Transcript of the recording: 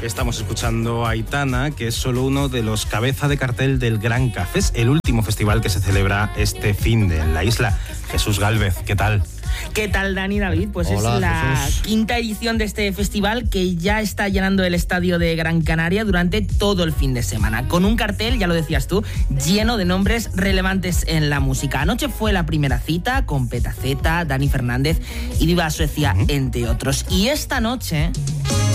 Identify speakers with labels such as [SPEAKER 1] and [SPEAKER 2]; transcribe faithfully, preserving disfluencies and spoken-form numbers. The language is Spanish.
[SPEAKER 1] Estamos escuchando a Aitana, que es solo uno de los cabeza de cartel del Gran Cafés, el último festival que se celebra este finde en la isla. Jesús Gálvez, ¿qué tal?
[SPEAKER 2] ¿Qué tal, Dani, David? Pues
[SPEAKER 3] Hola,
[SPEAKER 2] es la
[SPEAKER 3] Jesús.
[SPEAKER 2] quinta edición de este festival que ya está llenando el estadio de Gran Canaria durante todo el fin de semana, con un cartel, ya lo decías tú, lleno de nombres relevantes en la música. Anoche fue la primera cita con Petaceta, Dani Fernández y Viva Suecia, uh-huh. entre otros. Y esta noche